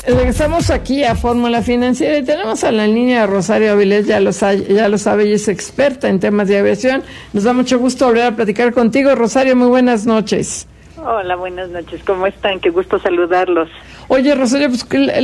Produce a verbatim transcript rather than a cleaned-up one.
Regresamos aquí a Fórmula Financiera y tenemos a la línea a Rosario Avilés, ya lo, sabe, ya lo sabe, ella es experta en temas de aviación. Nos da mucho gusto volver a platicar contigo. Rosario, muy buenas noches. Hola, buenas noches, ¿cómo están? Qué gusto saludarlos. Oye, Rosario, pues